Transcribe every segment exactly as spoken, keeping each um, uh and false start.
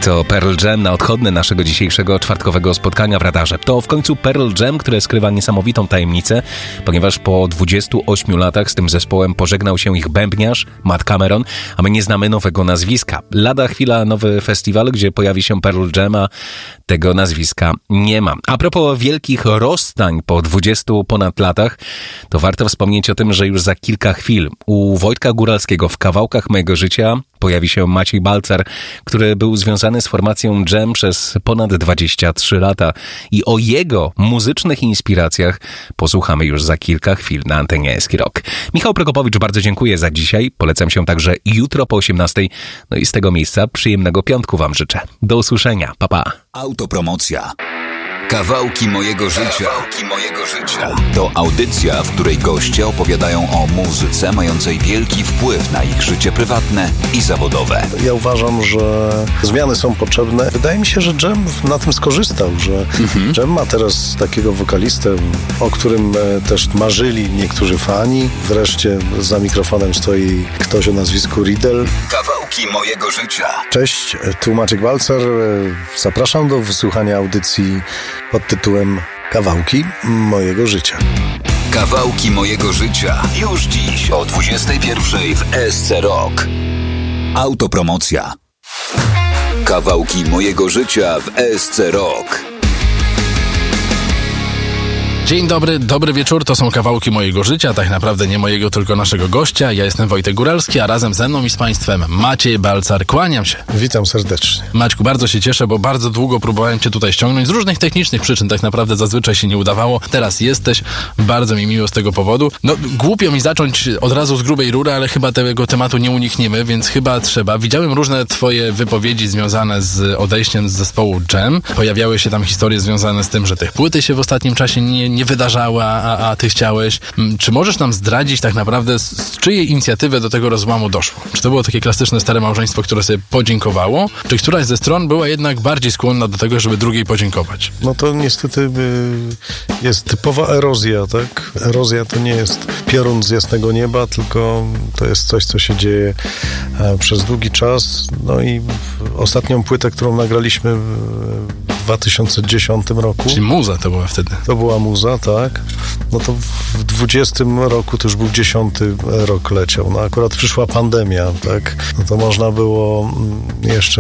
To Pearl Jam na odchodne naszego dzisiejszego czwartkowego spotkania w radarze. To w końcu Pearl Jam, które skrywa niesamowitą tajemnicę, ponieważ po dwudziestu ośmiu latach z tym zespołem pożegnał się ich bębniarz Matt Cameron, a my nie znamy nowego nazwiska. Lada chwila nowy festiwal, gdzie pojawi się Pearl Jam, a tego nazwiska nie ma. A propos wielkich rozstań po dwudziestu ponad latach, to warto wspomnieć o tym, że już za kilka chwil u Wojtka Góralskiego w Kawałkach mojego życia pojawi się Maciej Balcar, który był związany z formacją Jam przez ponad dwadzieścia trzy lata. I o jego muzycznych inspiracjach posłuchamy już za kilka chwil na antenie Eski Rock. Michał Prokopowicz, bardzo dziękuję za dzisiaj. Polecam się także jutro po osiemnastej. No i z tego miejsca przyjemnego piątku wam życzę. Do usłyszenia. Pa, pa. Autopromocja. Kawałki mojego życia. Kawałki mojego życia. To audycja, w której goście opowiadają o muzyce mającej wielki wpływ na ich życie prywatne i zawodowe. Ja uważam, że zmiany są potrzebne. Wydaje mi się, że Jam na tym skorzystał, że mhm. Jam ma teraz takiego wokalistę, o którym też marzyli niektórzy fani. Wreszcie za mikrofonem stoi ktoś o nazwisku Riddle. Kawałki mojego życia. Cześć, tu Maciek Balcar. Zapraszam do wysłuchania audycji pod tytułem Kawałki mojego życia. Kawałki mojego życia. Już dziś o dwudziestej pierwszej w S C Rock. Autopromocja. Kawałki mojego życia w S C Rock. Dzień dobry, dobry wieczór, to są kawałki mojego życia, tak naprawdę nie mojego, tylko naszego gościa. Ja jestem Wojtek Góralski, a razem ze mną i z Państwem Maciej Balcar. Kłaniam się. Witam serdecznie. Maćku, bardzo się cieszę, bo bardzo długo próbowałem Cię tutaj ściągnąć. Z różnych technicznych przyczyn tak naprawdę zazwyczaj się nie udawało. Teraz jesteś, bardzo mi miło z tego powodu. No, głupio mi zacząć od razu z grubej rury, ale chyba tego tematu nie unikniemy, więc chyba trzeba. Widziałem różne Twoje wypowiedzi związane z odejściem z zespołu Jam. Pojawiały się tam historie związane z tym, że tych płyty się w ostatnim czasie nie nie wydarzała, a, a ty chciałeś. Czy możesz nam zdradzić tak naprawdę, z, z czyjej inicjatywy do tego rozłamu doszło? Czy to było takie klasyczne stare małżeństwo, które sobie podziękowało? Czy któraś ze stron była jednak bardziej skłonna do tego, żeby drugiej podziękować? No to niestety y, jest typowa erozja, tak? Erozja to nie jest piorun z jasnego nieba, tylko to jest coś, co się dzieje e, przez długi czas. No i ostatnią płytę, którą nagraliśmy w dwa tysiące dziesiątym roku. Czyli muza to była wtedy. To była muza, tak. No to w dwudziestym roku to już był dziesiąty rok leciał. No akurat przyszła pandemia, tak. No to można było jeszcze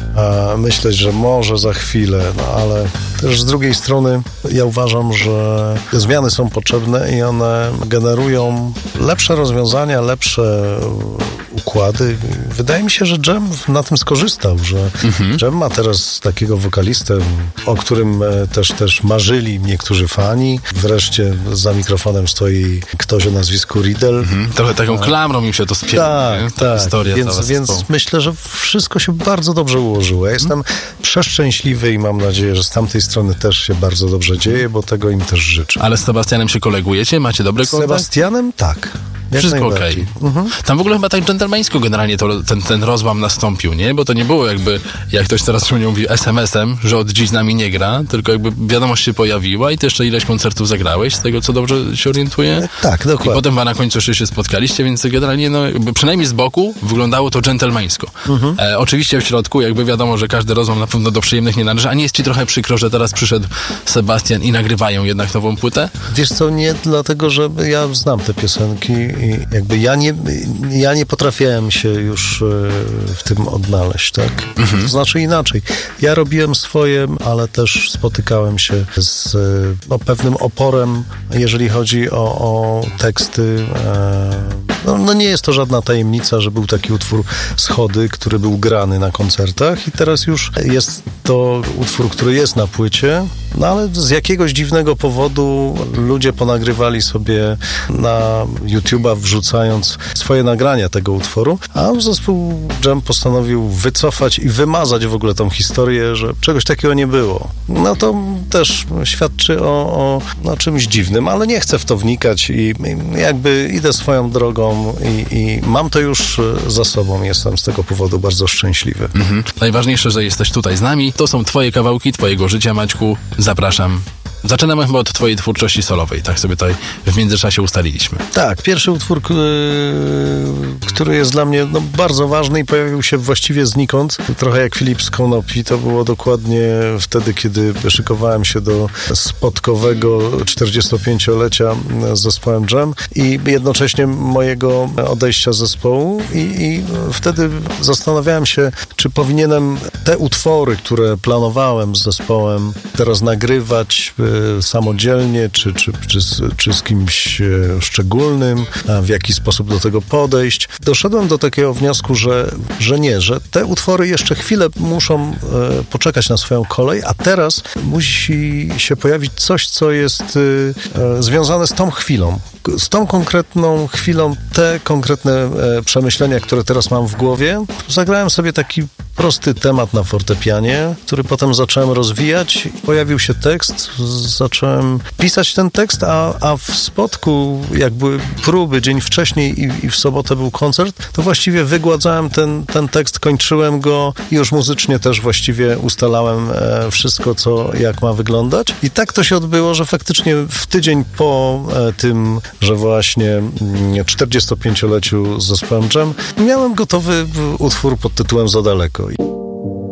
a, myśleć, że może za chwilę, no ale też z drugiej strony ja uważam, że zmiany są potrzebne i one generują lepsze rozwiązania, lepsze układy. Wydaje mi się, że Jam na tym skorzystał, że mhm. Jam ma teraz takiego wokalistę, o którym też, też marzyli niektórzy fani. Wreszcie za mikrofonem stoi ktoś o nazwisku Riddle. Mhm. Trochę taką klamrą im się to spięło. Tak, Ta tak. historia Więc, więc myślę, że wszystko się bardzo dobrze ułożyło. Ja jestem mhm. przeszczęśliwy i mam nadzieję, że z tamtej strony też się bardzo dobrze dzieje, bo tego im też życzę. Ale z Sebastianem się kolegujecie? Macie dobre kontakt? Z Sebastianem? Tak. Jak wszystko okej. Okay. Mhm. Tam w ogóle chyba tak dżentelmeńsko generalnie to, ten, ten rozłam nastąpił, nie? Bo to nie było jakby, jak ktoś teraz mnie mówi es em esem, że od dziś z nami nie gra, tylko jakby wiadomość się pojawiła i ty jeszcze ileś koncertów zagrałeś, z tego co dobrze się orientuję. Tak, dokładnie. I potem na końcu jeszcze się spotkaliście, więc generalnie no, jakby przynajmniej z boku wyglądało to dżentelmeńsko. Mhm. E, oczywiście w środku jakby wiadomo, że każdy rozłam na pewno do przyjemnych nie należy, a nie jest ci trochę przykro, że teraz przyszedł Sebastian i nagrywają jednak nową płytę? Wiesz co, nie dlatego, że ja znam te piosenki i jakby ja nie, ja nie potrafiłem się już w tym odnaleźć, tak? Mhm. To znaczy inaczej. Ja robiłem swoje, ale też spotykałem się z no, pewnym oporem, jeżeli chodzi o, o teksty. No, no nie jest to żadna tajemnica, że był taki utwór Schody, który był grany na koncertach i teraz już jest to utwór, który jest na płycie, no ale z jakiegoś dziwnego powodu ludzie ponagrywali sobie na YouTube'a, wrzucając swoje nagrania tego utworu, a zespół Jam postanowił wycofać i wymazać w ogóle tą historię, że czegoś takiego nie było. No to też świadczy o, o no, czymś dziwnym, ale nie chcę w to wnikać i, i jakby idę swoją drogą i, i mam to już za sobą. Jestem z tego powodu bardzo szczęśliwy. Mhm. Najważniejsze, że jesteś tutaj z nami. To są twoje kawałki, twojego życia, Maćku. Zapraszam. Zaczynamy chyba od twojej twórczości solowej, tak sobie tutaj w międzyczasie ustaliliśmy. Tak, pierwszy utwór, który jest dla mnie no, bardzo ważny i pojawił się właściwie znikąd, trochę jak Filip z Konopi, to było dokładnie wtedy, kiedy szykowałem się do spotkowego czterdziestopięciolecia z zespołem Dżem i jednocześnie mojego odejścia z zespołu i, i wtedy zastanawiałem się, czy powinienem te utwory, które planowałem z zespołem teraz nagrywać y, samodzielnie, czy, czy, czy, z, czy z kimś y, szczególnym, a w jaki sposób do tego podejść. Doszedłem do takiego wniosku, że, że nie, że te utwory jeszcze chwilę muszą y, poczekać na swoją kolej, a teraz musi się pojawić coś, co jest y, y, związane z tą chwilą. Z tą konkretną chwilą, te konkretne e, przemyślenia, które teraz mam w głowie, zagrałem sobie taki prosty temat na fortepianie, który potem zacząłem rozwijać. Pojawił się tekst, zacząłem pisać ten tekst, a, a w Spodku, jakby próby dzień wcześniej i, i w sobotę był koncert, to właściwie wygładzałem ten, ten tekst, kończyłem go i już muzycznie też właściwie ustalałem e, wszystko, co jak ma wyglądać. I tak to się odbyło, że faktycznie w tydzień po e, tym, że właśnie czterdziestopięcioleciu z zespołem Dżem miałem gotowy utwór pod tytułem Za daleko.